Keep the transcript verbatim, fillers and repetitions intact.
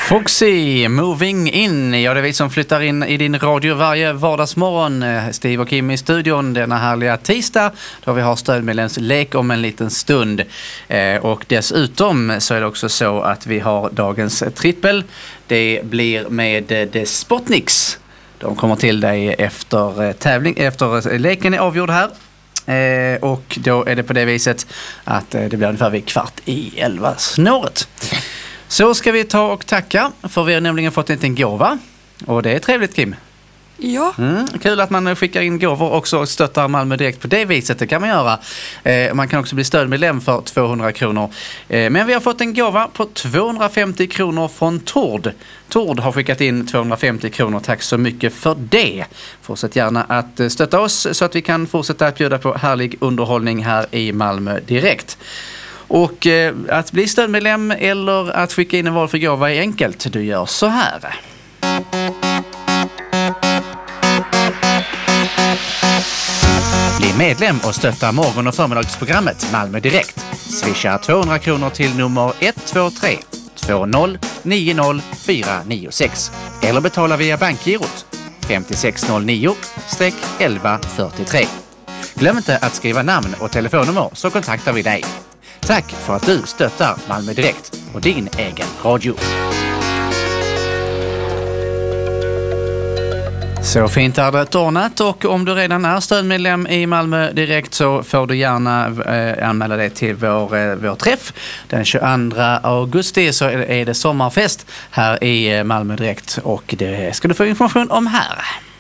Foxy, Moving In. Ja, det är vi som flyttar in i din radio varje vardagsmorgon. Steve och Kim i studion denna härliga tisdag då vi har stödmedlems lek om en liten stund. Eh, och dessutom så är det också så att vi har dagens trippel. Det blir med The Spotniks. De kommer till dig efter tävling, efter leken är avgjord här. Eh, och då är det på det viset att eh, det blir ungefär vid kvart i elva snåret. Så ska vi ta och tacka, för vi har nämligen fått en liten gåva. Och det är trevligt, Kim. Ja. Mm, kul att man skickar in gåvor också och stöttar Malmö direkt på det viset. Det kan man göra. Eh, man kan också bli stödmedlem för tvåhundra kronor. Eh, men vi har fått en gåva på tvåhundrafemtio kronor från Tord. Tord har skickat in tvåhundrafemtio kronor. Tack så mycket för det. Fortsätt gärna att stötta oss så att vi kan fortsätta att bjuda på härlig underhållning här i Malmö direkt. Och eh, att bli stödmedlem eller att skicka in en valfri gåva är enkelt. Du gör så här. Bli medlem och stötta morgon- och förmiddagsprogrammet Malmö Direkt. Swisha tvåhundra kronor till nummer ett två tre två noll nio noll fyra nio sex. Eller betala via bankgirot fem sex noll nio elva fyrtiotre. Glöm inte att skriva namn och telefonnummer så kontaktar vi dig. Tack för att du stöttar Malmö Direkt och din egen radio. Så fint är det ordnat, och om du redan är stödmedlem i Malmö Direkt så får du gärna eh, anmäla dig till vår, eh, vår träff. Den tjugoandra augusti så är det sommarfest här i Malmö Direkt, och det ska du få information om här.